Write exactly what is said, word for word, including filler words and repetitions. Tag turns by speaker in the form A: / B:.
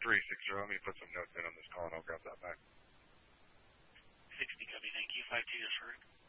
A: three six zero. Let me put some notes in on this call, and I'll grab that back.
B: sixty, copy, thank you. five two, yes, sir.